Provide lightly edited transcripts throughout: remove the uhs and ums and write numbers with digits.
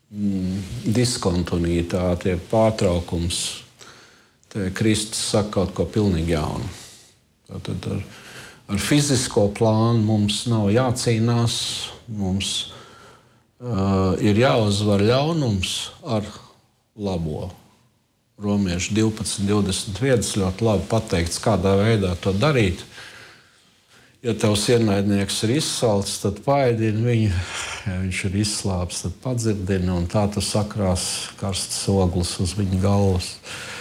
diskontinuitāte, pārtraukums. Te Kristus saka kaut ko pilnīgi jaunu. Tātad ar fizisko plānu mums nav jācīnās, mums ir jāuzvar ļaunums ar labo. Romiešu 12:21 ļoti labi pateikts, kādā veidā to darīt. Ja tavs ienaidnieks ir izsalcis, tad paēdini viņu. Ja viņš ir izslāpis, tad padzirdini, un tā tu sakrās karstas ogles uz viņa galvas.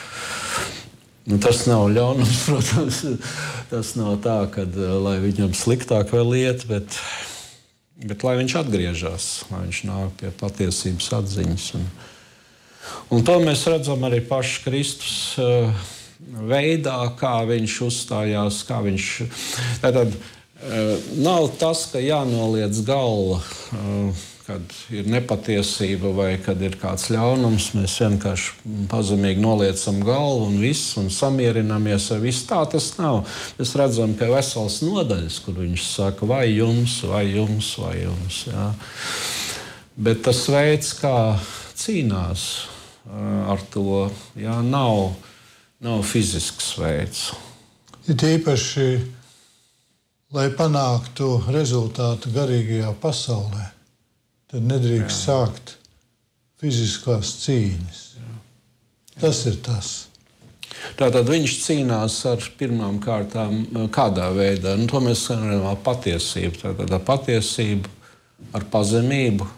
Tas nav ļaunums, protams. Tas nav tā, ka lai viņam sliktāk vēl iet, bet lai viņš atgriežas, lai viņš nāk pie patiesības atziņas. Un to mēs redzam arī paša Kristus veidā, kā viņš uzstājās, kā viņš. Tātad nav tas, ka jānoliec galva, kad ir nepatiesība vai kad ir kāds ļaunums. Mēs vienkārši pazemīgi noliecam galvu un viss un samierinamies ar visu. Tā tas nav. Mēs redzam, ka ir vesels nodaļas, kur viņš saka, vai jums, vai jums, vai jums. Jā. Bet tas veids, kā cīnās ar to, jā, nav fizisks veids. Ir īpaši, lai panāktu rezultātu garīgajā pasaulē, tad nedrīkst sākt fiziskās cīņas. Tas ir tas. Tātad viņš cīnās ar pirmām kārtām kādā veidā. To mēs redzam ar patiesību. Tātad ar patiesību, ar pazemību,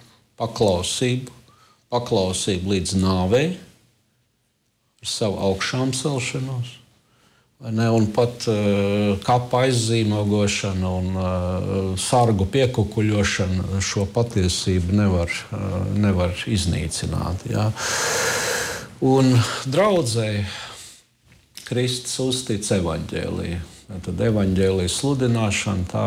paklausību līdz nāvei, ar savu augšām celšanos. Un pat kapa aizzīmogošana un sargu piekukuļošana šo patiesību nevar iznīcināt. Jā. Un draudzei Kristus uztic evaņģēliju. Tad evaņģēlijas sludināšana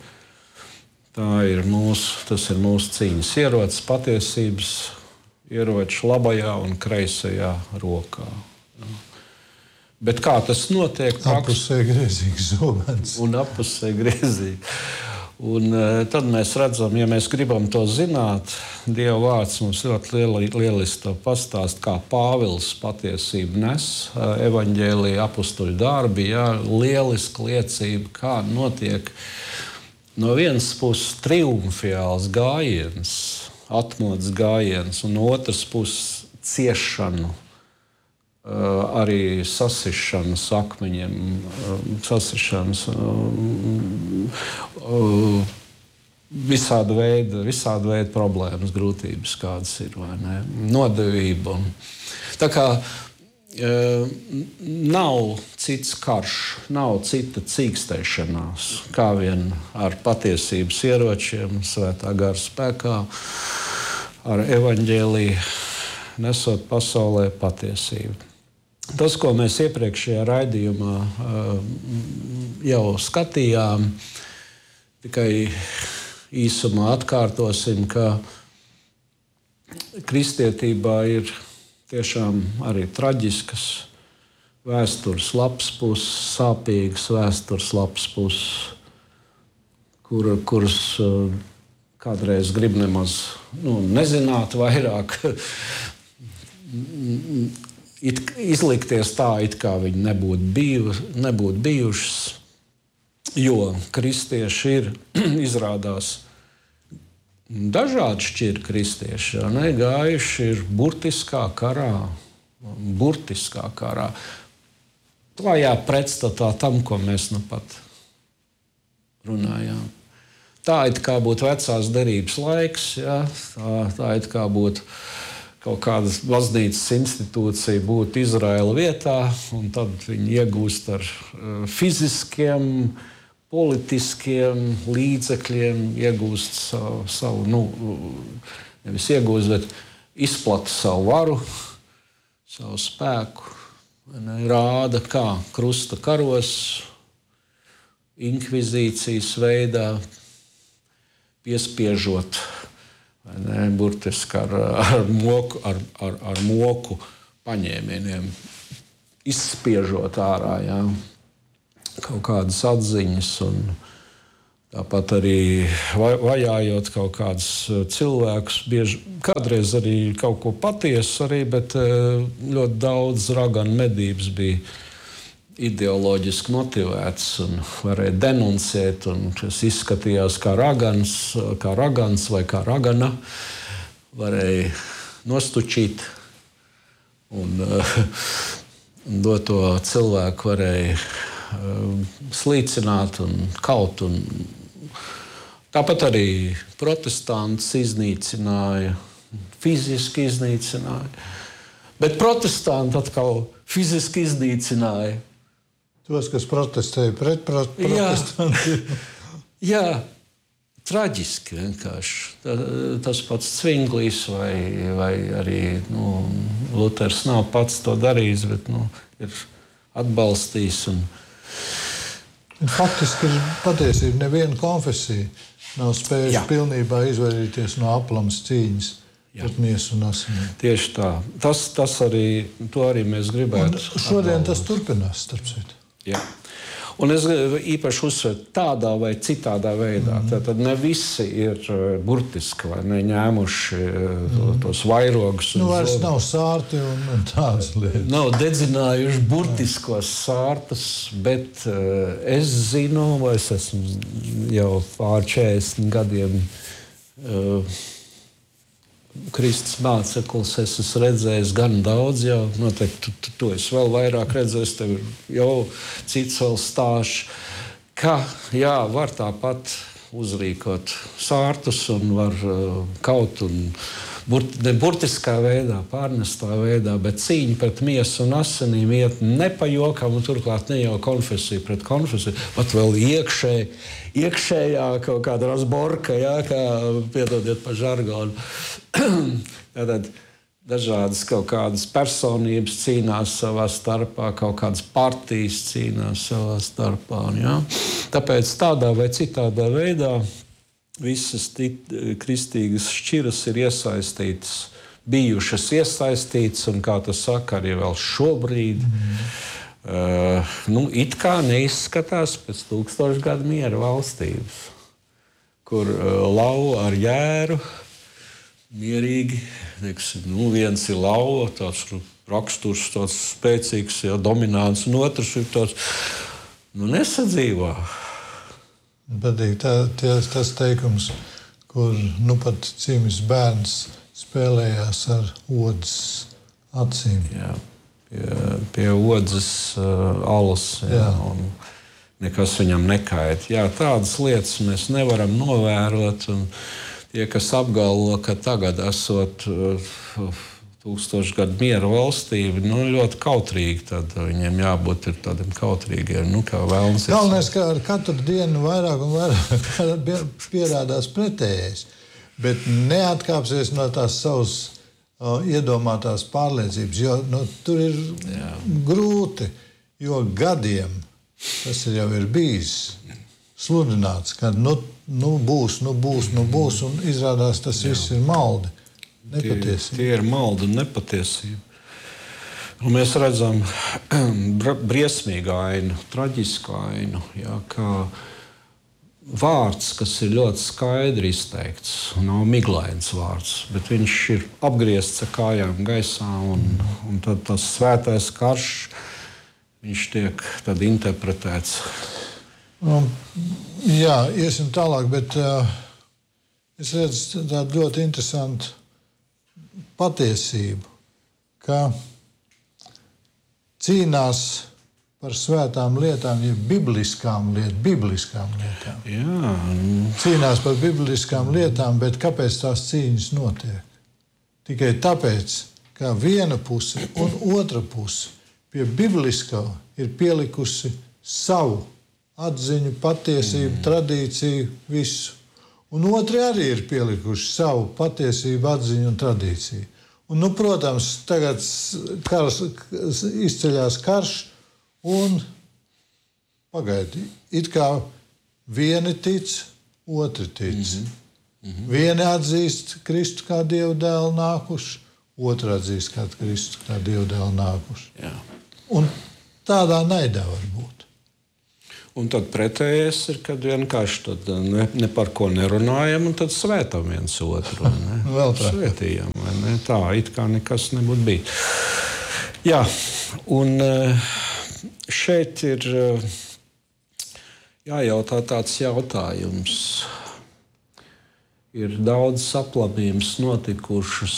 tas ir mūsu cīņas ierocis, patiesības ieročs labajā un kreisajā rokā. Jā. Bet kā tas notiek? Apusē griezīgs zobens. Un apusē griezīgs. Un tad mēs redzam, ja mēs gribam to zināt, Dieva vārds mums ļoti lieliski to pastāst, kā Pāvils patiesību nes, evaņģēlija apustuļu darbi, jā, lieliska liecība, kā notiek no vienas puses triumfiāls gājiens, atmodas gājiens, un no otras puses ciešanu. Arī sasišanas akmeņiem, sasišanas visāda veida problēmas, grūtības kādas ir, vai ne? Nodevība. Tā kā nav cits karš, nav cita cīkstēšanās, kā vien ar patiesības ieročiem, svētā gara spēkā, ar evaņģēliju, nesot pasaulē patiesību. Tas, ko mēs iepriekšējā raidījumā jau skatījām, tikai īsumā atkārtosim, ka kristietībā ir tiešām arī traģiskas vēstures lapas puses, sāpīgas vēstures lapas puses, kuras kādreiz grib nemaz nezināt vairāk, izlikties tā, it kā viņi nebūtu bijušas, jo kristieši ir, izrādās, dažādi šķir kristieši, gājuši ir burtiskā karā, klājā pretstatā tam, ko mēs nu pat runājām. Tā it kā būtu vecās derības laiks, ja? tā it kā būtu kaut kāda baznīcas institūcija būtu Izraēla vietā, un tad viņi iegūst ar fiziskiem, politiskiem līdzekļiem, iegūst savu nevis iegūst, bet izplata savu varu, savu spēku, rāda kā krusta karos, inkvizīcijas veidā, piespiežot burtiski ar moku paņēmieniem, izspiežot ārā, jā, kaut kādas atziņas un Tāpat arī vajājot kaut kādus cilvēkus, kādreiz arī kaut ko patiesu, bet ļoti daudz raganu medības bija ideoloģiski motivēts un varēja denunciēt. Tas izskatījās kā ragans vai kā ragana. Varēja nostučīt un doto cilvēku varēja slīcināt un kaut. Tāpat arī protestantus iznīcināja, fiziski iznīcināja. Bet protestanti atkal fiziski iznīcināja tos, kas protestēja pret protestantiem. Jā, traģiski vienkārši. Tas pats Cvinglis vai arī Luters nav pats to darījis, bet ir atbalstījis. Faktiski ir patiesība, neviena konfesija nav spējusi pilnībā izvairīties no aplamas cīņas pret miesu un asinīm. Tieši tā. To arī mēs gribētu. Un šodien tas turpinās, starp citu. Jā. Un es īpaši uzsveru tādā vai citādā veidā. Tad ne visi ir burtiski vai neņēmuši tos vairogus. Vairs nav sārti un tādas lietas. Nav dedzinājuši burtiskos sārtus, bet es zinu, vai es esmu jau pār 40 gadiem Kristus māceklis, es esmu redzējis gan daudz, jau noteikti to es vēl vairāk redzēju, tev ir jau cits vēl stāsts, ka var tāpat uzrīkot sārtus un var kaut un ne burtiskā veidā, pārnestā veidā, bet cīņa pret miesu un asinīm iet ne pa jokam, un turklāt ne jau konfesija pret konfesiju, bet vēl iekšējā kaut kāda razborka, kā piedodiet par žargonu. Tātad dažādas kaut kādas personības cīnās savā starpā, kaut kādas partijas cīnās savā starpā. Ja? Tāpēc tādā vai citādā veidā visas kristīgas šķiras ir bijušas iesaistītas, un kā tas saka, arī vēl šobrīd. It kā neizskatās pēc 1000 gadu miera valstības, kur lauva ar jēru mierīgi, viens ir lauva, tāds raksturs, tāds spēcīgs, dominants, un otrs ir tāds, nesadzīvā. Patīk tas teikums, kur pat cimis bērns spēlējās ar odzes acīm. Jā, pie odzes alus, un nekas viņam nekaita. Jā, tādas lietas mēs nevaram novērot, un tie, kas apgalvo, ka tagad esot 1000 gadu miera valstība, ļoti kautrīgi, tad viņiem jābūt tādiem kautrīgiem, kā vēlams. Galvenais, ka ar katru dienu vairāk un vairāk pierādās pretējais, bet neatkāpsies no tās savas iedomātās pārliecības, jo tur ir grūti, jo gadiem tas jau ir bijis sludināts, ka būs, un izrādās tas viss ir maldi. Tie ir maldi un nepatiesība. Un mēs redzam briesmīgu ainu, traģisku ainu, kā vārds, kas ir ļoti skaidri izteikts. Nav miglains vārds, bet viņš ir apgriezts ar kājām gaisā, un tad tas svētais karš, viņš tiek tad interpretēts. Jā, iesim tālāk, bet es redzu tādu ļoti interesantu patiesību, ka cīnās par svētām lietām, ja bibliskām lietām. Jā. Cīnās par bibliskām lietām, bet kāpēc tās cīņas notiek? Tikai tāpēc, ka viena puse un otra puse pie bibliskā ir pielikusi savu atziņu, patiesību, tradīciju, visu. Un otri arī ir pielikuši savu patiesību, atziņu un tradīciju. Un, protams, tagad izceļās karš un pagaidi. It kā vieni tic, otri tic. Vieni atzīst Kristu kā Dieva dēlu nākuši, otri atzīst kā Kristu kā Dieva dēlu nākuši. Jā. Un tādā naidā var būt. Un tad pretējais ir, kad vienkārši tad ne par ko nerunājam, un tad svētam viens otru. Vēl tā. Svētījam, vai ne? Tā, it kā nekas nebūtu bijis. Jā, un šeit ir jājautā tāds jautājums. Ir daudz aplamības notikušas,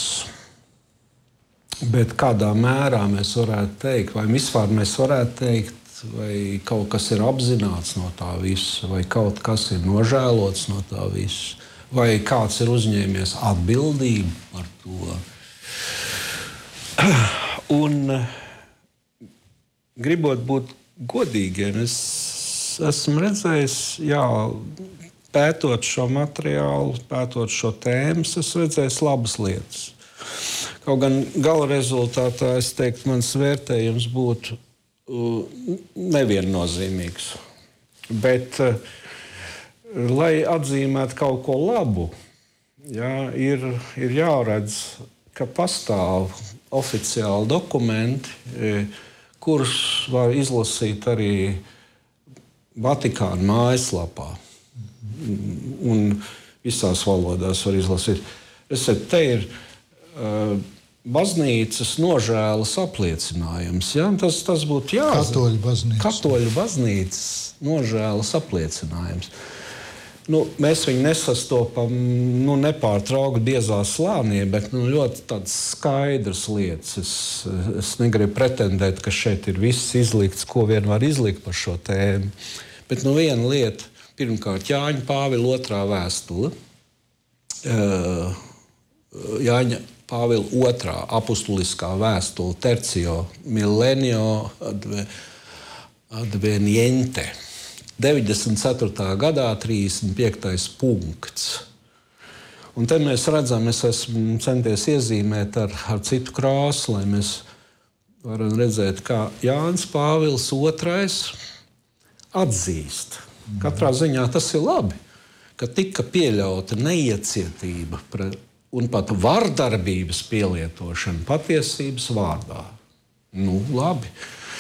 bet kādā mērā mēs varētu teikt, vai vispār mēs varētu teikt, vai kaut kas ir apzināts no tā visa, vai kaut kas ir nožēlots no tā visa, vai kāds ir uzņēmies atbildību par to. Un gribot būt godīgiem, es esmu redzējis, pētot šo materiālu, pētot šo tēmu, es redzēju labas lietas. Kaut gan gala rezultātā, es teiktu, mans vērtējums būtu neviennozīmīgs. Bet, lai atzīmētu kaut ko labu, ir jāredz, ka pastāv oficiāli dokumenti, kurus var izlasīt arī Vatikāna mājaslapā. Un visās valodās var izlasīt. Te ir baznīcas nožēlas apliecinājums. Ja? Tas būtu jāzina. Katoļu baznīcas nožēlas apliecinājums. Mēs viņu nesastopam nepārtraukti biezā slānī, bet ļoti tādas skaidras lietas. Es negribu pretendēt, ka šeit ir viss izlikts, ko vien var izlikt par šo tēmu. Bet viena lieta, pirmkārt, Jāņa Pāvila 2. vēstule. Jāņa Pāvila 2. apustuliskā vēstule, tercio millenio adveniente. 94. gadā 35. punkts. Un te mēs redzam, es esmu centies iezīmēt ar citu krāsu, lai mēs varam redzēt, kā Jānis Pāvils 2. atzīst. Katrā ziņā tas ir labi, ka tika pieļauta neiecietība un pat vardarbības pielietošana patiesības vārdā. Labi.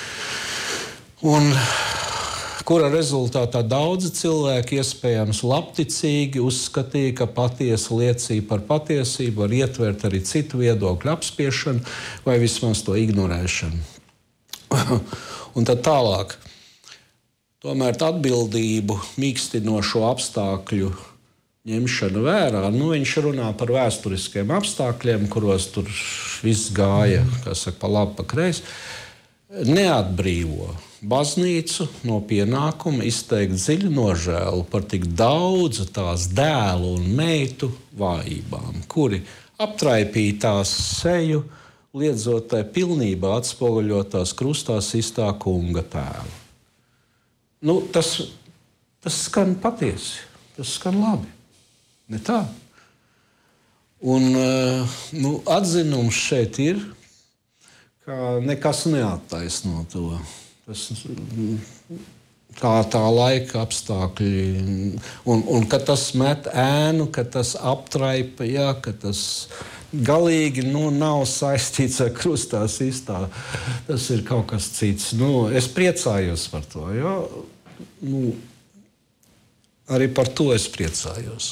Un kura rezultātā daudzi cilvēki iespējams labticīgi uzskatīja, ka patiesa liecība par patiesību var ietvert arī citu viedokļu apspiešanu vai vismaz to ignorēšanu. Un tad tālāk. Tomēr atbildību mīkstinošo apstākļu ņemšanu vērā, viņš runā par vēsturiskiem apstākļiem, kuros tur viss gāja, pa labi, pa kreisi, neatbrīvo baznīcu no pienākuma izteikt dziļu nožēlu par tik daudzu tās dēlu un meitu vājībām, kuri aptraipīja tās seju, liedzot tai pilnībā atspoguļot tās krustā sistā kunga tēlu. Tas skan patiesi, tas skan labi. Ne tā? Un atzinums šeit ir, ka nekas neattaisno to. Tā laika apstākļi, un ka tas met ēnu, ka tas aptraipa, ka tas galīgi nav saistīts ar krustā sistā. Tas ir kaut kas cits. Es priecājos par to. Arī par to es priecājos.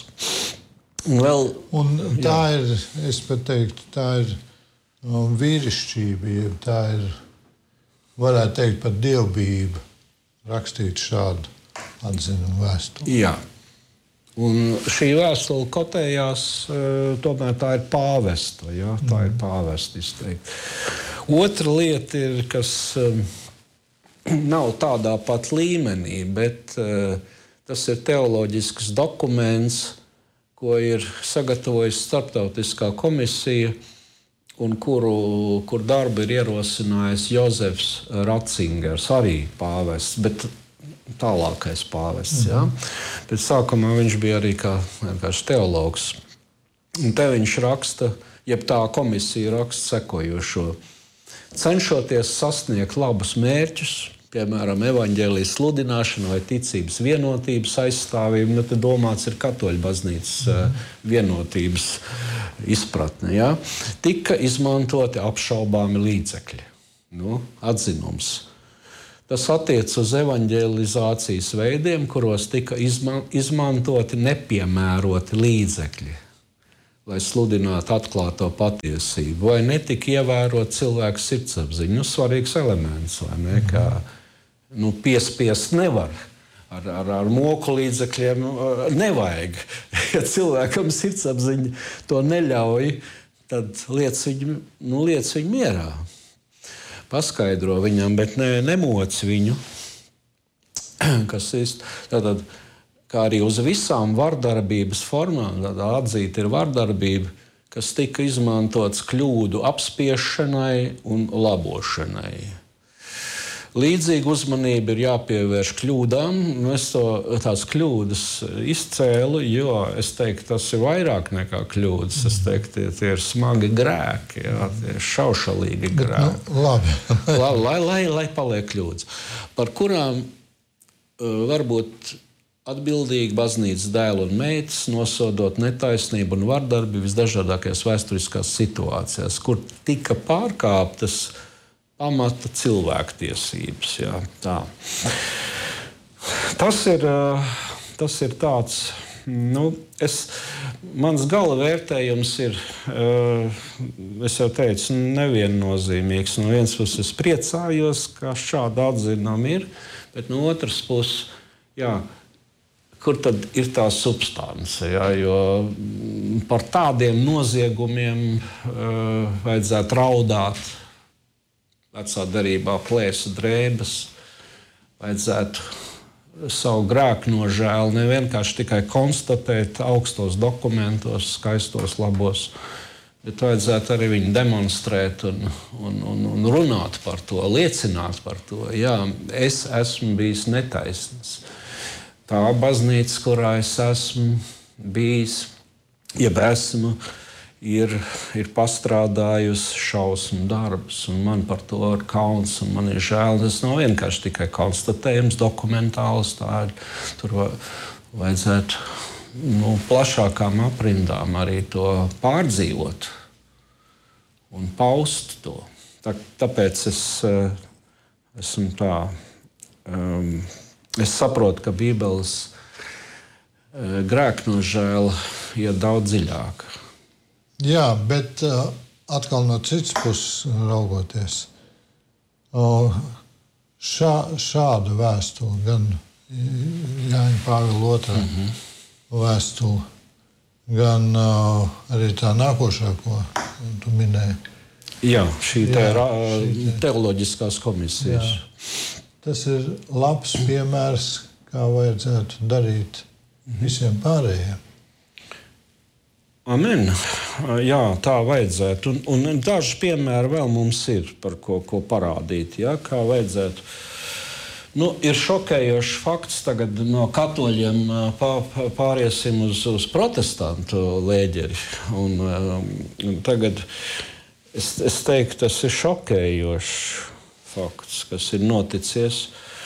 Un tā ir, es pat teiktu, tā ir vīrišķība, tā ir, varētu teikt, par dievbijību rakstīt šādu atzinumu vēstuli. Jā. Un šī vēstule kotējās, tomēr tā ir pāvesta. Ja? Tā ir pāvesta izteikti. Otra lieta ir, kas nav tādā pat līmenī, bet tas ir teoloģisks dokuments, ko ir sagatavojusi starptautiskā komisija, un kur darbu ir ierosinājis Jozefs Ratzingers, arī pāvests, bet tālākais pāvests. Ja? Bet sākumā viņš bija arī kā vienkārši teologs. Un te viņš raksta, jeb tā komisija raksta sekojošo. Cenšoties sasniegt labus mērķus, piemēram, evaņģēlijas sludināšanu vai ticības vienotības aizstāvību, tad domāts ir katoļu baznīcas vienotības izpratne. Ja? Tika izmantoti apšaubāmi līdzekļi. Atzinums. Tas attiec uz evaņģelizācijas veidiem, kuros tika izmantoti nepiemēroti līdzekļi, lai sludinātu atklāto patiesību, vai netika ievērot cilvēku sirdsapziņu. Svarīgs elements, vai ne? Kā piespiest nevar. Ar moku līdzekļiem nevajag. Ja cilvēkam sirdsapziņa to neļauj, tad liec viņu mierā. Paskaidro viņam, bet nemoc viņu. Kas tātad, kā arī uz visām vardarbības formām, atzīta ir vardarbība, kas tika izmantots kļūdu apspiešanai un labošanai. Līdzīga uzmanība ir jāpievērš kļūdām. Es tās kļūdas izcēlu, jo es teiktu, tas ir vairāk nekā kļūdas. Es teiktu, tie ir smagi grēki, tie ir šaušalīgi grēki. Labi. lai paliek kļūdas, par kurām varbūt atbildīgi baznīcas dēlu un meitas, nosodot netaisnību un vardarbību visdažādākajās vēsturiskās situācijās, kur tika pārkāptas pamata cilvēktiesības. Jā, tā. Tas ir tāds, mans gala vērtējums ir, es jau teicu, neviennozīmīgs. No vienas puses es priecājos, ka šāda atzinuma ir, bet no otras puses, kur tad ir tā substance? Jo par tādiem noziegumiem vajadzētu raudāt. Vecā derībā plēsa drēbes, vajadzētu savu grēku nožēlu ne vienkārši tikai konstatēt augstos dokumentos, skaistos, labos, bet vajadzētu arī viņu demonstrēt un runāt par to, liecināt par to. Jā, es esmu bijis netaisns. Tā baznīca, kurā es esmu bijis, ir pastrādājusi šausmu darbus, un man par to ir kauns, un man ir žēl. Tas nav vienkārši tikai konstatējums, dokumentāls. Tur vajadzētu plašākām aprindām arī to pārdzīvot un paust to. Tāpēc es esmu tā. Es saprotu, ka Bībeles grēknožēla iet daudz dziļāk. Jā, bet atkal no citas puses raugoties, šādu vēstuli, gan Jāņa Pāvila II vēstuli, gan arī tā nākošā, ko tu minēji. Jā, šī ir teoloģiskās komisijas. Jā. Tas ir labs piemērs, kā vajadzētu darīt visiem pārējiem. Amen. Jā, tā vajadzētu. Un daži piemēri vēl mums ir, par ko parādīt. Jā, kā vajadzētu. Ir šokējošs fakts tagad no katoļiem pāriesim uz protestantu lēģeri. Un tagad es teiktu, tas ir šokējošs fakts, kas ir noticies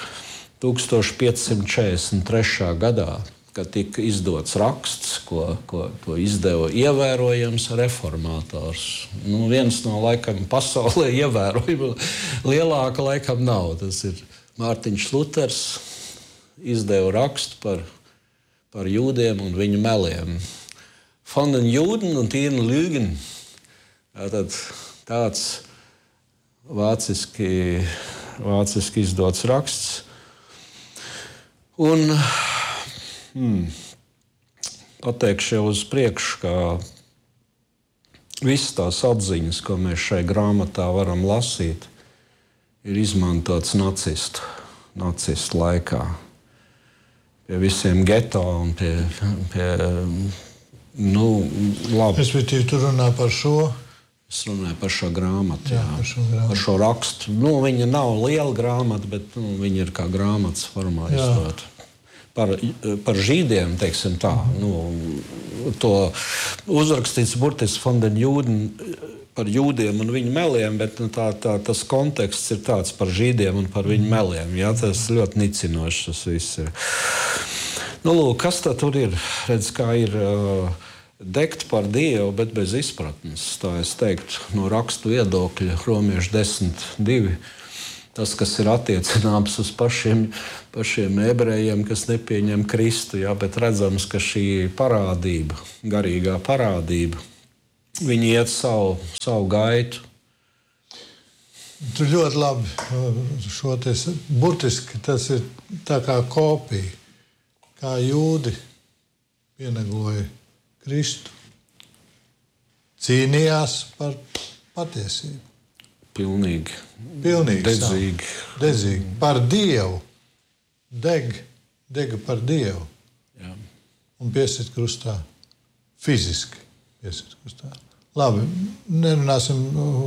1543. gadā. Kad tika izdots raksts, ko izdeva ievērojams reformātors. Viens no laikam pasaulē ievērojama lielāka laikam nav. Tas ir Mārtiņš Luters, izdeva rakstu par jūdiem un viņu meliem. Von den Juden und ihren Lügen. Tāds vāciski izdots raksts. Un pateikšu jau uz priekšu, ka visas tās atziņas, ko mēs šai grāmatā varam lasīt, ir izmantots nacistu laikā. Pie visiem geto un pie labi. Respektīvi, tu runā par šo? Es runāju par šo grāmatu, jā. Par šo rakstu. Viņa nav liela grāmata, bet viņa ir kā grāmatas formā izdota. Par žīdiem, teiksim tā, to uzrakstīts burtiski von den Juden par jūdiem un viņu meliem, bet tas konteksts ir tāds par žīdiem un par viņu meliem. Jā, tas ļoti nicinošs tas viss ir. Kas tad tur ir? Redz, kā ir degt par Dievu, bet bez izpratnes. Tā es teiktu, no rakstu viedokļa, Romiešu 10:2. tas, kas ir attiecināms uz pašiem ebrejiem, kas nepieņem Kristu, jā, bet redzams, ka šī parādība, garīgā parādība, viņi iet savu gaitu. Tu ļoti labi šo te burtiski tas ir tā kā kopija, kā jūdi pienegoja Kristu, cīnījās par patiesību. Pilnīgi. Dedzīgi. Par Dievu. Dega par Dievu. Jā. Un piesit krustā. Fiziski piesit krustā. Labi, nerunāsim.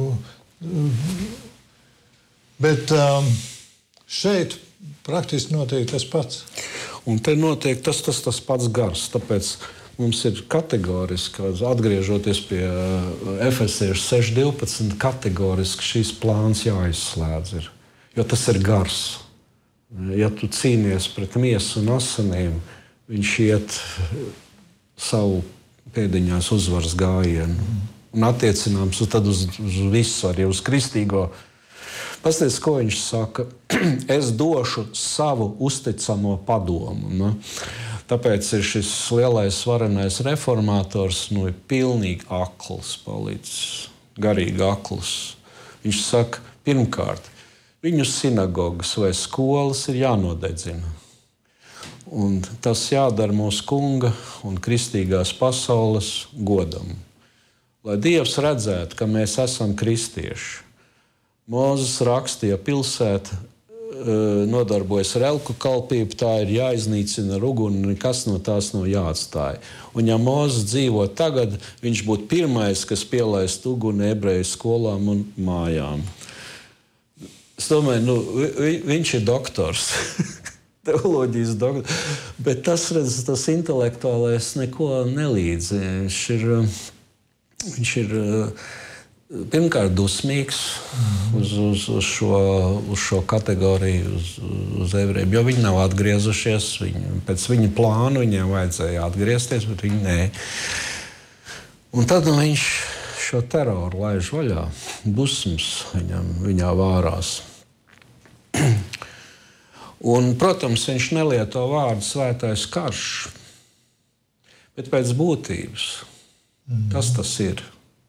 Bet šeit praktiski notiek tas pats. Un te notiek tas pats gars. Tāpēc mums ir kategoriski, atgriežoties pie Efesiešu 6.12, kategoriski šīs plāns jāizslēdz. Jo tas ir gars. Ja tu cīnies pret miesu un asinīm, viņš iet savu pēdiņās uzvaras gājienu. Un attiecināms uz visu, arī uz kristīgo. Pasties, ko viņš saka? Es došu savu uzticamo padomu. Ne? Tāpēc ir šis lielais varenais reformators, ir pilnīgi akls palicis, garīgi akls. Viņš saka, pirmkārt, viņu sinagogas vai skolas ir jānodedzina. Un tas jādara mūsu kunga un kristīgās pasaules godam. Lai Dievs redzētu, ka mēs esam kristieši. Mūzes rakstīja, pilsēta nodarbojas ar elku kalpību, tā ir jāiznīcina ar uguni, nekas no tās nav jāatstāj. Un ja Mūzes dzīvo tagad, viņš būtu pirmais, kas pielaist uguni ebreju skolām un mājām. Es domāju, viņš ir doktors, teoloģijas doktors, bet tas intelektuālais neko nelīdz. Viņš ir pirmkārt dusmīgs uz šo kategoriju, uz ebrejiem, jo viņi nav atgriezušies. Pēc viņa plāna viņiem vajadzēja atgriezties, bet viņi nē. Un tad viņš šo teroru laiž vaļā. Dusmas viņā vārās. Un, protams, viņš nelieto vārdu svētais karš, bet pēc būtības. Kas tas ir?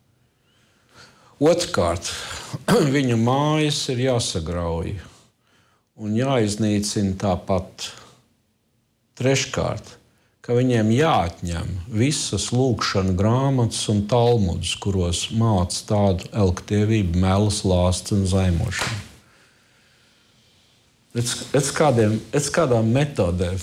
Otrkārt, viņu mājas ir jāsagrauj un jāiznīcina tāpat. Treškārt, ka viņiem jāatņem visas lūgšanu grāmatas un talmudus, kuros māca tādu elktievību, melus, lāsts un zaimošanu. Pēc kādām metodēm.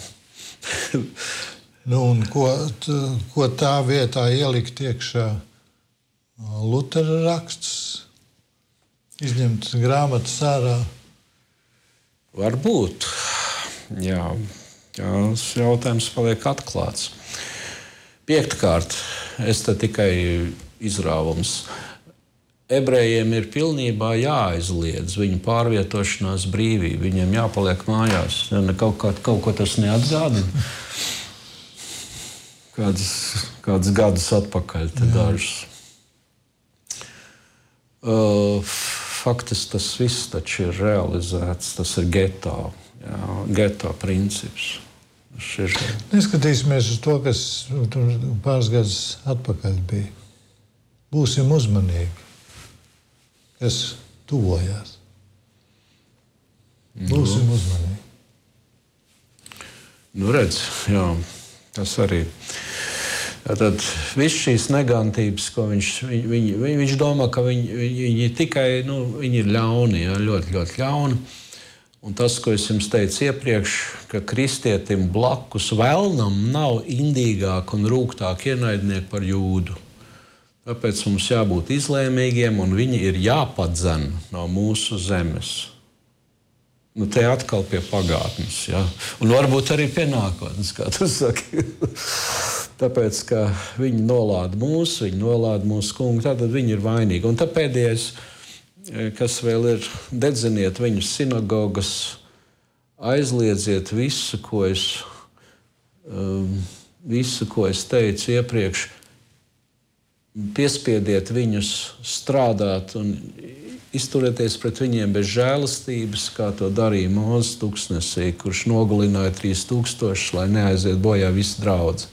Un ko tā vietā ielikt iekšā? Lutera raksts, izņemt grāmatas ārā. Varbūt. Jā, tas jautājums paliek atklāts. Piektkārt, es te tikai izrāvums. Ebrejiem ir pilnībā jāaizliedz viņu pārvietošanās brīvība. Viņiem jāpaliek mājās. Ja kaut ko tas neatgādina. Kādus gadus atpakaļ te dažus. Faktiski tas viss taču ir realizēts. Tas ir geto princips. Neskatīsimies uz to, kas pāris gadus atpakaļ bija. Būsim uzmanīgi, kas tuvojās. Būsim uzmanīgi. Redz, jā, tas arī. Tad viss šīs negantības, ko viņš domā, ka viņi tikai viņi ir ļauni, jā, ļoti, ļoti ļauni. Un tas, ko es jums teicu iepriekš, ka kristietim blakus vēlnam nav indīgāk un rūgtāk ienaidnieki par jūdu. Tāpēc mums jābūt izlēmīgiem un viņi ir jāpadzen no mūsu zemes. Te atkal pie pagātnes, jā. Un varbūt arī pie nākotnes, kā tu saki. Tāpēc, ka viņi nolāda mūsu kungu, tad viņi ir vainīgi. Un tā pēdējais, kas vēl ir, dedziniet viņu sinagogas, aizliedziet visu, ko es teicu iepriekš, piespiediet viņus strādāt un izturieties pret viņiem bez žēlastības, kā to darīja Mūzes tuksnesī, kurš nogalināja 3000, lai neaiziet bojā visa draudze.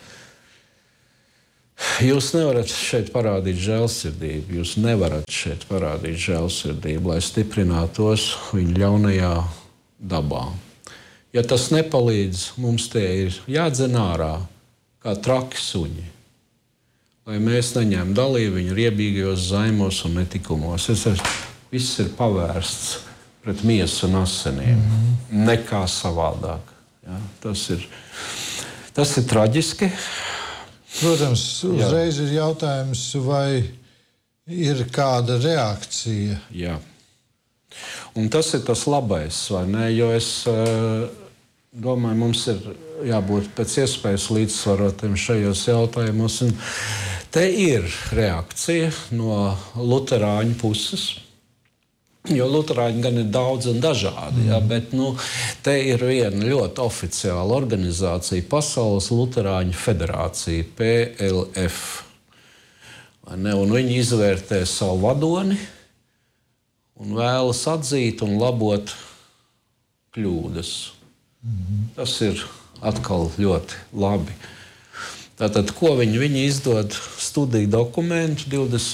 Jūs nevarat šeit parādīt žēlsirdību. Jūs nevarat šeit parādīt žēlsirdību, lai stiprinātu tos viņu ļaunajā dabā. Ja tas nepalīdz, mums tie ir jādzen ārā kā traki suņi, lai mēs neņemtu dalību viņu riebīgajos zaimos un netikumos. Viss ir pavērsts pret miesu un asinīm, nekā savādāk. Ja? Tas ir traģiski. Protams, uzreiz ir jautājums, vai ir kāda reakcija. Jā. Un tas ir tas labais, vai ne? Jo es domāju, mums ir jābūt pēc iespējas līdzsvarotiem šajos jautājumos. Un te ir reakcija no luterāņu puses. Jo luterāņi gan ir daudz un dažādi, ja, bet te ir viena ļoti oficiāla organizācija, Pasaules Luterāņu federācija, PLF. Un viņi izvērtē savu vadoni un vēlas atzīt un labot kļūdas. Tas ir atkal ļoti labi. Tātad, ko viņi izdod studiju dokumentu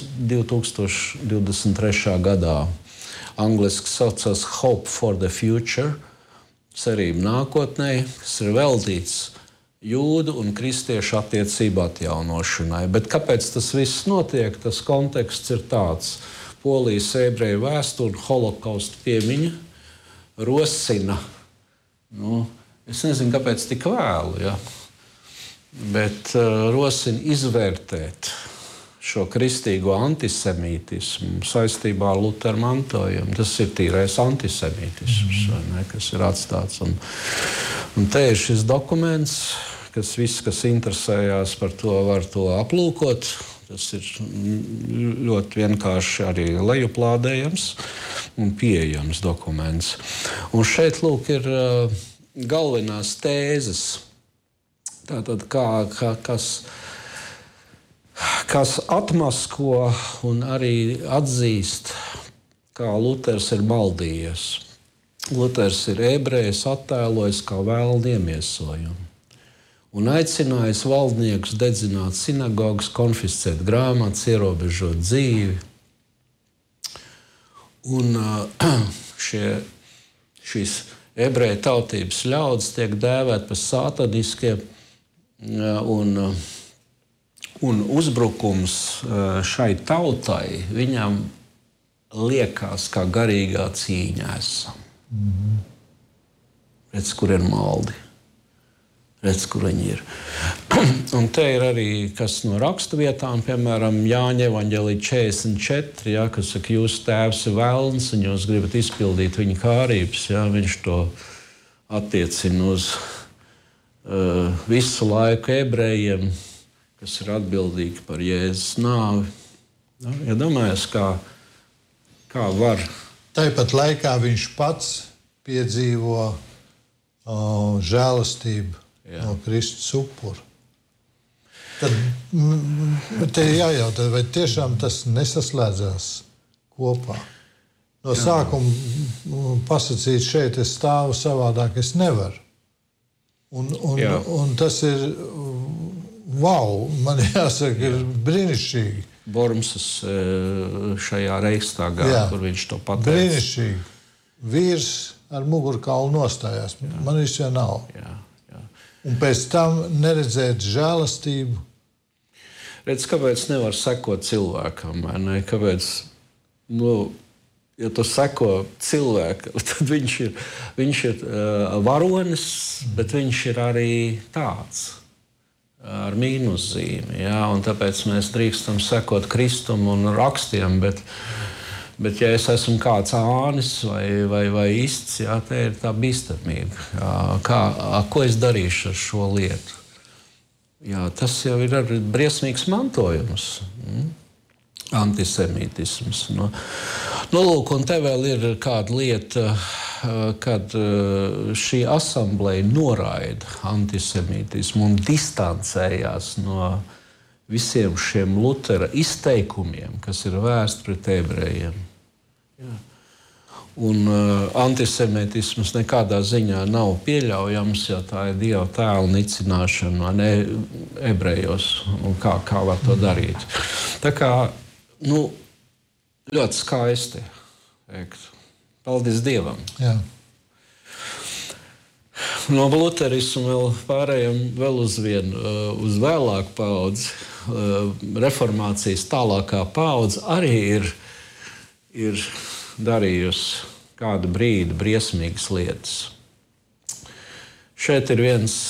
2023. gadā. Angliski saucas Hope for the Future, cerība nākotnē, kas ir veltīts jūdu un kristiešu attiecību atjaunošanai. Bet kāpēc tas viss notiek? Tas konteksts ir tāds. Polijas ebreju vēsture un holokausta piemiņa rosina. Es nezinu, kāpēc tik vēlu, ja? Bet rosina izvērtēt šo kristīgo antisemītismu saistībā ar Luteru mantojumu. Tas ir tīrais antisemītisms, kas ir atstāts. Un te ir šis dokuments, kas viss, kas interesējās par to, var to aplūkot. Tas ir ļoti vienkārši arī lejuplādējams un pieejams dokuments. Un šeit, lūk, ir galvenās tēzes. Tātad, kas atmasko un arī atzīst, kā Luters ir maldījies. Luters ir ebrejs attēlojis kā vēlnu iemiesojumu un aicinājis valdniekus dedzināt sinagogas, konfiscēt grāmatas, ierobežot dzīvi. Un šīs ebreju tautības ļaudis tiek dēvēt par sātaniskiem un uzbrukums šai tautai viņam liekas kā garīgā cīņā esam. Redz, kur ir maldi. Redz, kur viņi ir. Un te ir arī kas no raksturvietām, piemēram, Jāņa evaņģēlija 44, ja, kas saka, jūsu tēvs ir velns un jūs gribat izpildīt viņa kārības. Ja, viņš to attiecina uz visu laiku ebrejiem, kas ir atbildīgi par Jēzus nāvi. Ja domājas, kā var. Tāpat laikā viņš pats piedzīvo žēlastību no Kristus upura. Tad te ir jājautā, vai tiešām tas nesaslēdzās kopā. No sākuma pasakīt, šeit es stāvu savādāk, es nevaru. Un tas ir wow, man jāsaka, ir brīnišķīgi. Bormsas šajā Reichstagā, kur viņš to pateica. Brīnišķīgi. Vīrs ar mugurkaulu nostājās. Man viņš jau nav. Jā. Un pēc tam neredzēt žēlastību. Redz, kāpēc nevar sekot cilvēkam? Kāpēc, ja tu seko cilvēkam, tad viņš ir varonis, bet viņš ir arī tāds. Ar mīnuszīmi. Ja? Un tāpēc mēs drīkstam sekot Kristum un rakstiem, bet ja es esmu kāds ānis vai ists, ja, te ir tā bīstamība. Ja? Ko es darīšu ar šo lietu? Ja, tas jau ir arī briesmīgs mantojums. Antisemītisms. Lūk, un te vēl ir kāda lieta, kad šī asambleja noraida antisemītismu un distancējās no visiem šiem Lutera izteikumiem, kas ir vērsti pret ebrejiem. Jā. Un antisemītisms nekādā ziņā nav pieļaujams, ja tā ir Dieva tēla nicināšana ebrejos. Kā var to darīt? Tā kā ļoti skaisti. Paldies Dievam! Jā. No luterismu vēl pārējām vēl uz uz vēlāku paudzi. Reformācijas tālākā paudze arī ir darījusi kādu brīdi briesmīgas lietas. Šeit ir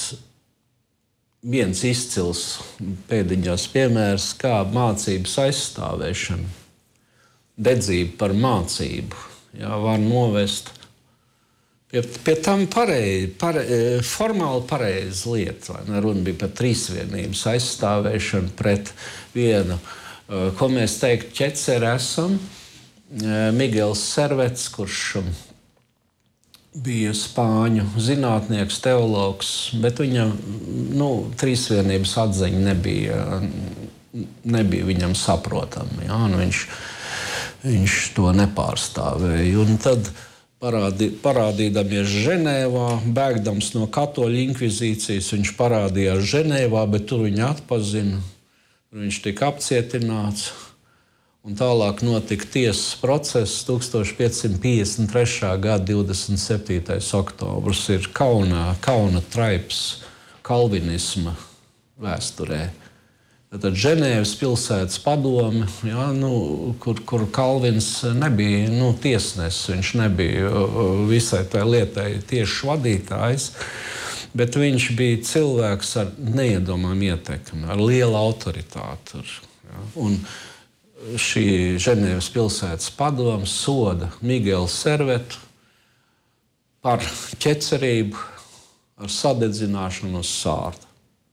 viens izcils pēdiņās piemērs, kā mācības aizstāvēšana, dedzība par mācību, var novest pie tam formāli pareiza lieta. Runa bija par trīsvienības aizstāvēšanu pret vienu, ko mēs teiktu, ķeceri esam. Migels Servets, kurš bija spāņu zinātnieks, teologs, bet viņam trīsvienības atziņa nebija viņam saprotama. Viņš to nepārstāvēja. Un tad parādīdamies Ženēvā, bēgdams no katoļu inkvizīcijas, viņš parādījās Ženēvā, bet tur viņu atpazina. Viņš tika apcietināts. Un tālāk notika tiesas process 1553. gada 27. oktobrs. Ir kauna traips kalvinisma vēsturē. Tad Ženēvas pilsētas padome, kur Kalvins nebija tiesnesis, viņš nebija visai tai lietai tieši vadītājs, bet viņš bija cilvēks ar neiedomājumu ietekmi, ar lielu autoritāti. Un šī Ženēvas pilsētas padome soda Migelu Servetu par ķecerību ar sadedzināšanu uz sārta.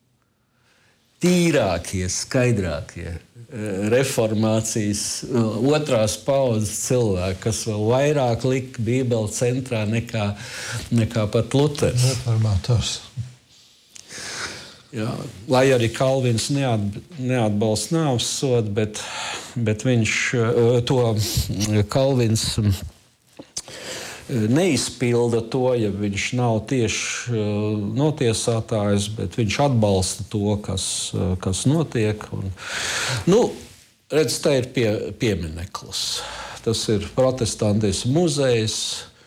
Tīrākie, skaidrākie reformācijas otrās paudzes cilvēki, kas vēl vairāk lika Bībeli centrā nekā pat Luters. Reformātors. Jā, lai arī Kalvins neatbalsta nāves sodu, bet viņš to Kalvins neizpilda to, ja viņš nav tieši notiesātājs, bet viņš atbalsta to, kas notiek. Redz, te ir piemineklis. Tas ir protestantismu muzejs,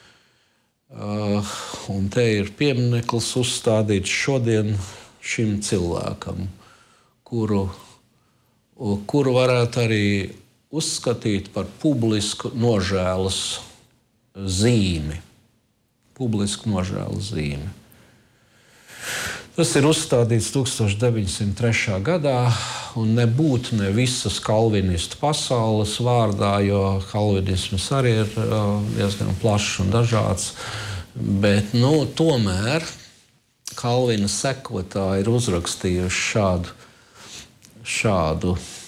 un te ir piemineklis uzstādīts šodien šim cilvēkam, kuru varētu arī uzskatīt par publisku nožēlas zīmi. Publisku nožēlas zīmi. Tas ir uzstādīts 1903. gadā, un nebūtu ne visas kalvinistu pasaules vārdā, jo kalvinisms arī ir diezgan plašs un dažāds, bet tomēr Kalvina sekotāji ir uzrakstījuši šādu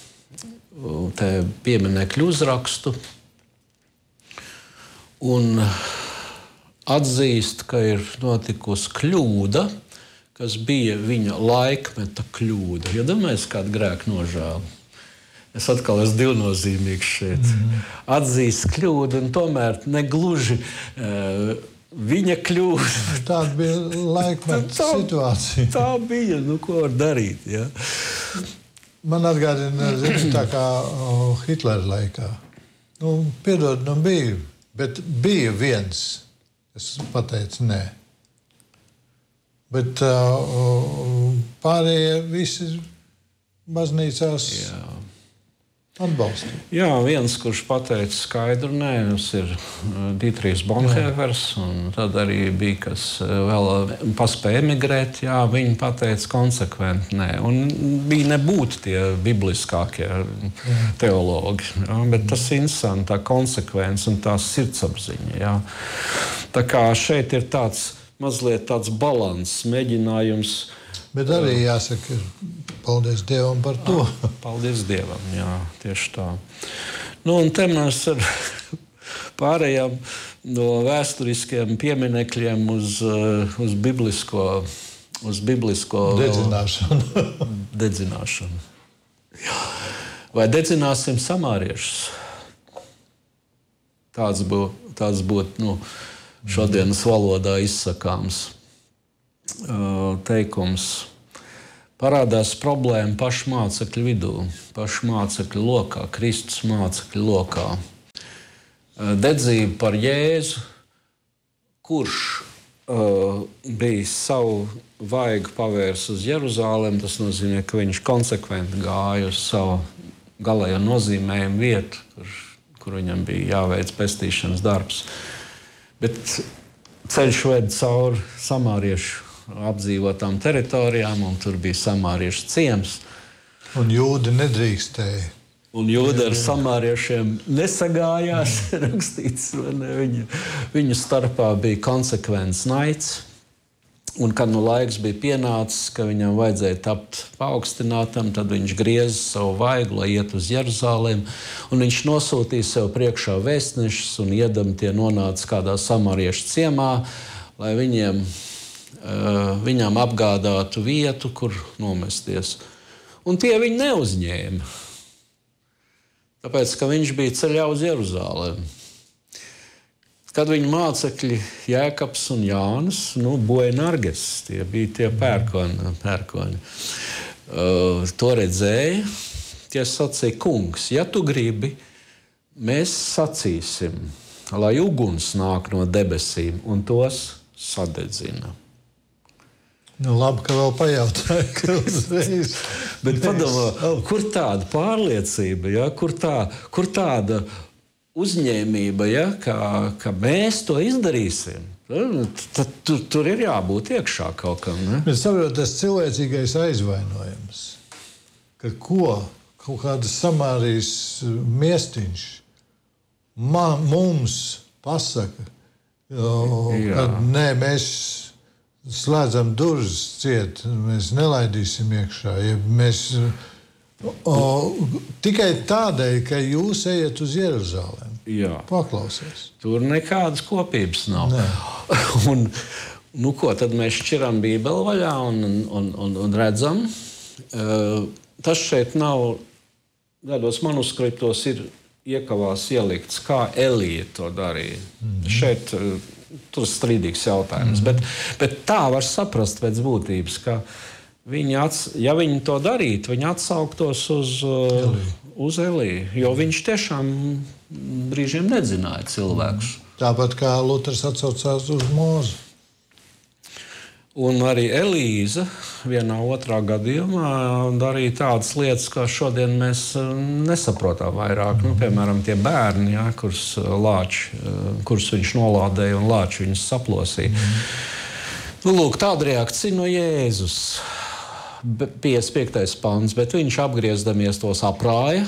pieminekļu uzrakstu un atzīst, ka ir notikusi kļūda, kas bija viņa laikmeta kļūda. Ja domājies, kāda grēka nožēla? Es atkal esmu divnozīmīgs šeit. Atzīst kļūdu un tomēr negluži viņa kļūda. Tāda bija laikmeta situācija. Tā bija, ko var darīt. Ja? Man atgādina, tā kā Hitlera laikā. Piedod, bija, bet bija viens, kas pateica nē. Bet pārējie visi baznīcās atbalstīja. Jā, viens, kurš pateica skaidru nē, tas ir Dietrihs Bonhoeffers, un tad arī bija, kas vēl paspēja emigrēt, viņi pateica konsekventi nē. Un bija nebūt tie bibliskākie teologi, bet tas ir interesanti, tā konsekvence un tā sirdsapziņa. Jā. Tā kā šeit ir mazliet tāds balanss, mēģinājums. Bet arī jāsaka, paldies Dievam par to. Paldies Dievam, jā, tieši tā. Un te mēs pārējām no vēsturiskiem pieminekļiem uz biblisko dedzināšanu. Vai dedzināsim samāriešus? Tāds būtu šodienas valodā izsakāms teikums. Parādās problēma pašu mācekļu vidū, pašu mācekļu lokā, Kristus mācekļu lokā. Dedzība par Jēzu, kurš bija savu vaigu pavērs uz Jeruzālemi, tas nozīmē, ka viņš konsekventi gāja uz savu galējo nozīmējumu vietu, kur viņam bija jāveic pestīšanas darbs. Bet ceļš ved cauri samāriešu apdzīvotām teritorijām, un tur bija samāriešu ciems. Un jūdi nedrīkstēja. Un jūdi ar samāriešiem nesagājās, rakstīts. Viņu starpā bija konsekvents naids. Un, kad laiks bija pienācis, ka viņam vajadzēja tapt paaugstinātam, tad viņš grieza savu vaigu, lai iet uz Jeruzālemi. Un viņš nosūtīja sev priekšā vēstnešus, un iedami tie nonāca kādā samāriešu ciemā, lai viņam apgādātu vietu, kur nomesties. Un tie viņu neuzņēma. Tāpēc, ka viņš bija ceļā uz Jeruzālemi. Kad viņa mācekļi Jēkabs un Jānis, Boanerges, tie bija tie pērkoni, to redzēja, tie sacīja: kungs, ja tu gribi, mēs sacīsim, lai uguns nāk no debesīm un tos sadedzina. Labi, ka vēl pajautāju, ka uzreiz. Bet padomā, kur tāda pārliecība, ja? Kur tāda uzņēmība, ja? Ka mēs to izdarīsim? Tad tur ir jābūt iekšā kaut kam. Ne? Bet saprot, tas cilvēcīgais aizvainojums, ka kaut kāda Samārijas miestiņš mums pasaka, ka nē, mēs slēdzam durvis ciet, mēs nelaidīsim iekšā. Ja mēs, tikai tādēļ, ka jūs ejat uz Jeruzālemi. Jā. Paklausies. Tur nekādas kopības nav. Un, tad mēs šķiram Bībeli vaļā un redzam. Tas šeit nav, tādos manuskriptos ir iekavās ielikts, kā Elija to darīja. Šeit tur strīdīgs jautājums. Bet tā var saprast pēc būtības, ka ja viņi to darītu, viņi atsauktos uz Eliju, jo viņš tiešām brīžiem nedzināja cilvēkus. Tāpat kā Luters atsaucās uz Mūzu. Un arī Elīza vienā otrā gadījumā darīja tādas lietas, kā šodien mēs nesaprotam vairāk. Piemēram, tie bērni, ja, kurus viņš nolādēja un lāči viņus saplosīja. Lūk, tāda reakcija no Jēzus. 55. pants, bet viņš apgriezdamies tos aprāja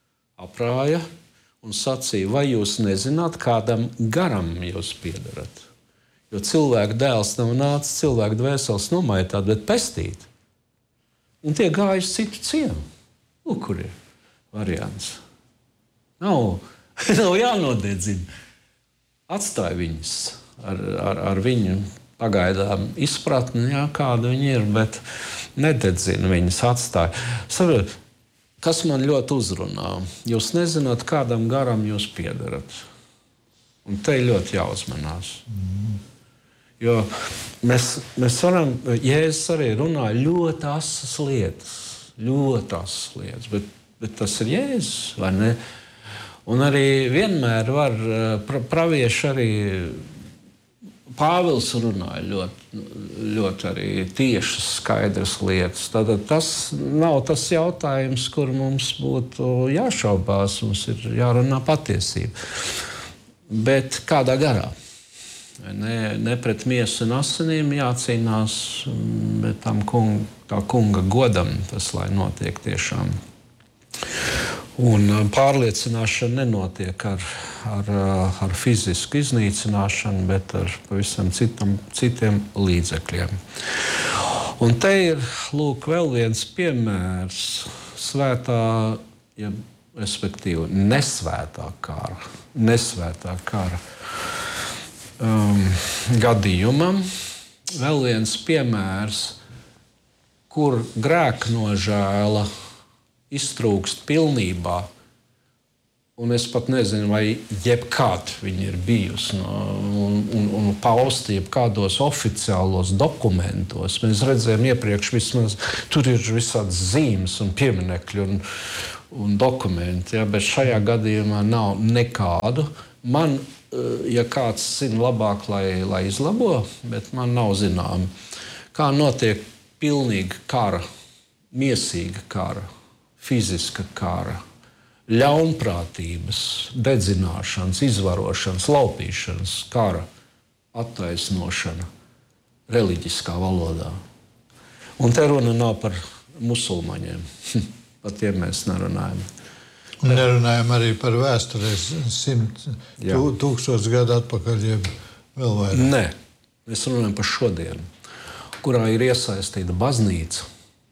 un sacīja: vai jūs nezināt, kādam garam jūs piedarat? Jo cilvēka dēls nav nācis cilvēka dvēseles nomaitāt, bet pestīt. Un tie gāja uz citu ciemu. Kur ir variants? Nav jānodedzina. Atstāj viņus ar viņu pagaidām izpratni, jā, kāda viņi ir, bet nededzina viņus, atstāj. Saprotiet, kas man ļoti uzrunā? Jūs nezināt, kādam garam jūs piedarat. Un te ļoti jāuzmanās. Jo mēs varam, Jēzus arī runā ļoti asas lietas, bet tas ir Jēzus, vai ne? Un arī vienmēr var pravieši arī Pāvils runāja ļoti arī tiešas, skaidras lietas. Tātad tas nav tas jautājums, kur mums būtu jāšaubās, mums ir jārunā patiesība. Bet kādā garā? Ne pret miesu un asinīm jācīnās, bet tā kunga godam tas, lai notiek tiešām. Un pārliecināšana nenotiek ar fizisku iznīcināšanu, bet ar pavisam citiem līdzekļiem. Un te ir, lūk, vēl viens piemērs svētā, respektīvi nesvētā kara gadījumam. Vēl viens piemērs, kur grēknožēla iztrūkst pilnībā Un es pat nezinu, vai jebkad viņa ir bijusi un pausta jebkādos oficiālos dokumentos. Mēs redzējām iepriekš, vismaz tur ir visādas zīmes un pieminekļi un dokumenti, ja, bet šajā gadījumā nav nekādu. Man, ja kāds zina labāk, lai izlabo, bet man nav zinām, kā notiek pilnīga kara, miesīga kara, fiziska kara, ļaunprātības, dedzināšanas, izvarošanas, laupīšanas, kara attaisnošana reliģiskā valodā. Un te runa nav par musulmaņiem. Par tiem mēs nerunājam. Un nerunājam arī par vēsturēs 1000 gadu atpakaļ, jeb vēl vairāk. Nē, mēs runājam par šodienu, kurā ir iesaistīta baznīca.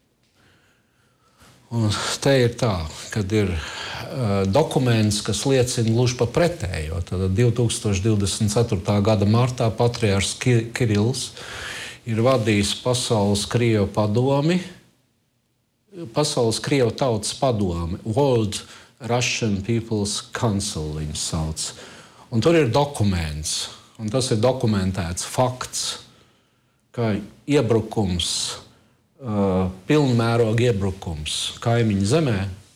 Un te ir tā, kad ir dokuments, kas liecina gluži par pretējo. Tad 2024. gada martā patriārhs Kirills ir vadījis Pasaules Krievu padomi, Pasaules Krievu tautas padomi, World Russian People's Council viņu sauc. Un tur ir dokuments, un tas ir dokumentēts fakts, ka iebrukums, pilnmēroga iebrukums kaimiņu zemē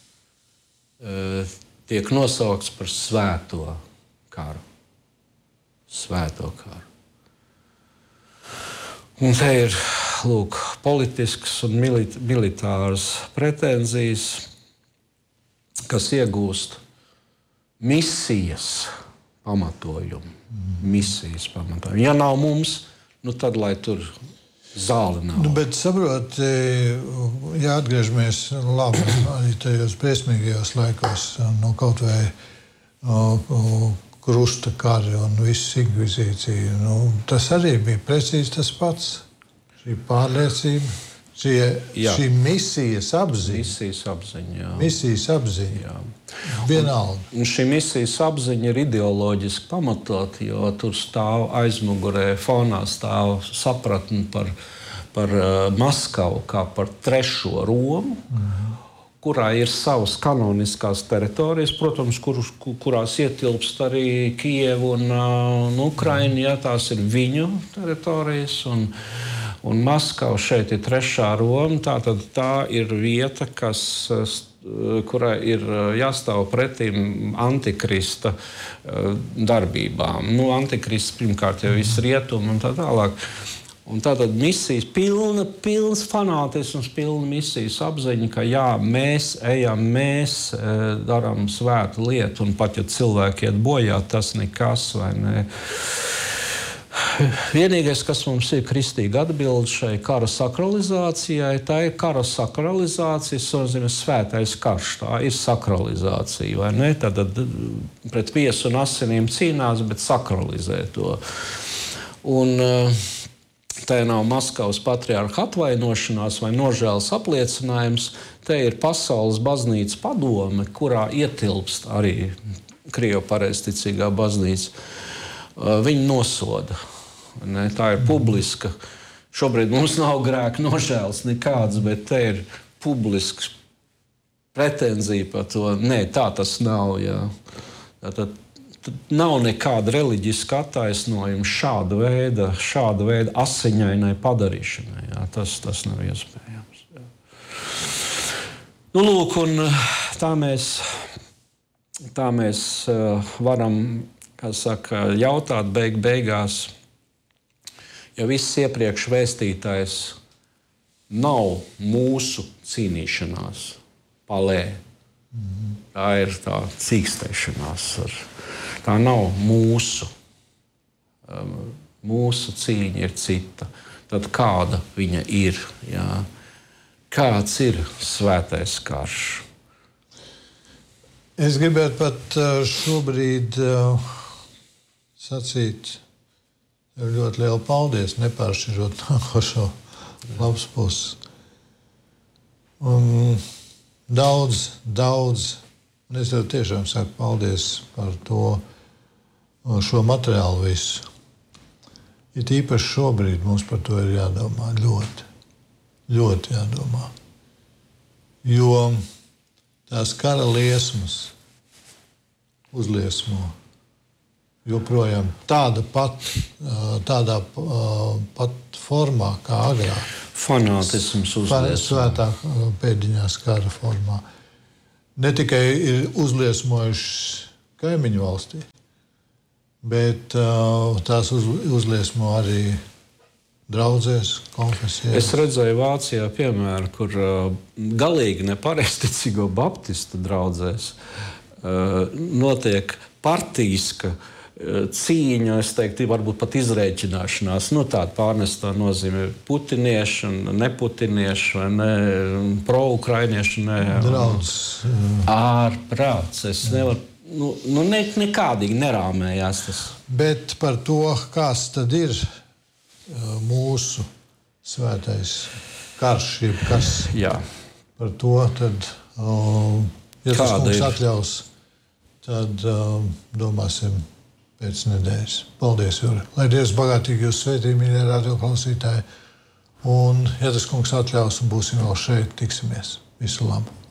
tiek nosaukts par svēto karu. Svēto karu. Un te ir, lūk, politiskas un militāras pretenzijas, kas iegūst misijas pamatojumu. Misijas pamatojumu. Ja nav mums, tad lai tur zāle nav. Bet saprot, ja atgriežamies labi arī tajos briesmīgajos laikos, kaut vai krusta kari un viss inkvizīcija, tas arī bija precīzi tas pats. Šī pārliecība, šī misijas apziņa. Misijas apziņa. Jā. Vienalga. Un šī misijas apziņa ir ideoloģiski pamatot, jo tur stāv aizmugurē, fonā stāv sapratni par Maskavu kā par trešo Romu, kurā ir savas kanoniskās teritorijas, protams, kurās ietilpst arī Kijevu un Ukraina, ja tās ir viņu teritorijas. Un Maskava šeit ir trešā Roma, tātad tā ir vieta, kurai ir jāstāv pretīm antikrista darbībām. Antikrists pirmkārt jau viss rietumi un tā tālāk. Un tātad misijas, pilns fanātisms, pilna misijas apziņa, ka jā, mēs ejam, mēs darām svētu lietu, un pat ja cilvēki iet bojā, tas nekas vai ne. Vienīgais, kas mums ir kristīga atbilde šai kara sakralizācijai, tā ir kara sakralizācija, tas nozīmē svētais karš, tā ir sakralizācija, vai ne? Tad pret viesu un asinīm cīnās, bet sakralizē to. Un te nav Maskavas patriārha atvainošanās vai nožēlas apliecinājums, te ir Pasaules baznīcas padome, kurā ietilpst arī Krievu pareizticīgā baznīca. Viņi nosoda. Ne? Tā ir publiska. Šobrīd mums nav grēka nožēlas nekādas, bet te ir publisks pretenzija par to. Nē, tā tas nav. Jā. Tad nav nekāda reliģiska attaisnojuma šāda veida asiņainai padarīšanai. Jā. Tas nav iespējams. Jā. Lūk, un tā mēs varam jautāt beigās, ja viss iepriekš vēstītais nav mūsu cīnīšanās palē. Tā ir tā cīkstēšanās. Tā nav mūsu. Mūsu cīņa ir cita. Tad kāda viņa ir? Jā? Kāds ir svētais karš? Es gribētu pat šobrīd sacīt ļoti lielu paldies, nepāršķirot nākošo labs puses. Un daudz, un es tev tiešām saku paldies par to, šo materiālu visu. Ir īpaši šobrīd mums par to ir jādomā ļoti, ļoti jādomā. Jo tās kara liesmas, uzliesmo. Joprojām tādā pat formā kā agrāk. Fanātisms uzliesmo. Svētā pēdiņās kara formā. Ne tikai ir uzliesmojuši kaimiņu valstī, bet tās uzliesmo arī draudzēs, konfesijās. Es redzēju Vācijā piemēru, kur galīgi nepareizticīgo baptistu draudzēs notiek partijiska cīņa, es teiktu, varbūt pat izrēķināšanās. Tāda pārnestā nozīme putinieši un neputinieši, vai ne, pro-ukrainieši. Draudzes. Ārprāts. Es nevaru, nekādīgi nerāmējās tas. Bet par to, kāds tad ir mūsu svētais karš, jeb kas. Jā. Par to tad, ja tas kungs atļaus, tad domāsim pēc nedēļas. Paldies, Juri. Lai Dievs bagātīgi jūs svētī, mīļie radioklausītāji. Un, ja tas kungs atļaus un būsim vēl šeit, tiksimies. Visu labu.